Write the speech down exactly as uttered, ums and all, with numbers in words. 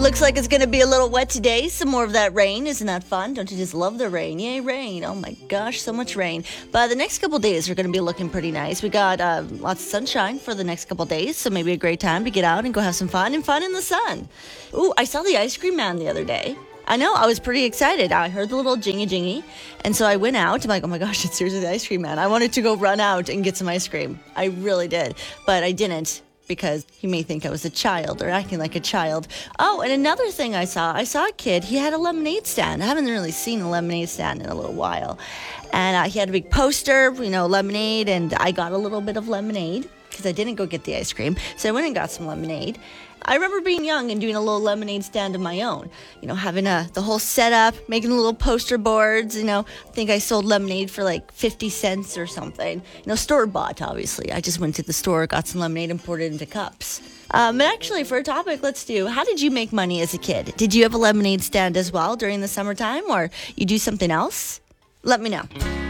Looks like it's going to be a little wet today. Some more of that rain. Isn't that fun? Don't you just love the rain? Yay, rain. Oh my gosh, so much rain. But the next couple days are going to be looking pretty nice. We got uh, lots of sunshine for the next couple days, so maybe a great time to get out and go have some fun and fun in the sun. Ooh, I saw the ice cream man the other day. I know, I was pretty excited. I heard the little jingy jingy, and so I went out. I'm like, oh my gosh, it's seriously the ice cream man. I wanted to go run out and get some ice cream. I really did, but I didn't, because he may think I was a child or acting like a child. Oh, and another thing I saw, I saw a kid, he had a lemonade stand. I haven't really seen a lemonade stand in a little while. And uh, he had a big poster, you know, lemonade, and I got a little bit of lemonade because I didn't go get the ice cream. So I went and got some lemonade. I remember being young and doing a little lemonade stand of my own, you know, having a the whole setup, making little poster boards, you know. I think I sold lemonade for like fifty cents or something. You know, store-bought, obviously. I just went to the store, got some lemonade, and poured it into cups. Um, and actually, for a topic, let's do, how did you make money as a kid? Did you have a lemonade stand as well during the summertime, or you do something else? Let me know.